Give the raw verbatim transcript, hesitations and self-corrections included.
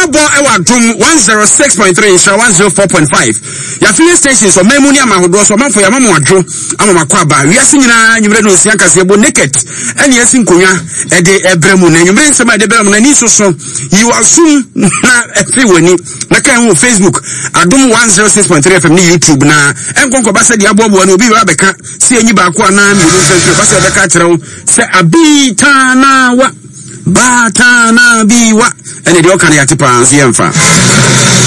Abo ewa drum one oh six point three sha one oh four point five. Ya filling stations so memuni amahodo so manfo ya mamu adwo ama makwa ba. Wiase nyina nyimre no sia kase ebo naked. Ene yesi nkonwa e de ebremu na nyimre nsema de ebremu na ni soso. You assume na efi wani na kan wo Facebook adum one oh six point three F M ni YouTube na enkonko ba se de abobo na obi wa beka se enyi ba ko na mi no se ba se beka kyerɛw se abita na wa Batana biwa ene de okane yate pa nsi yemfa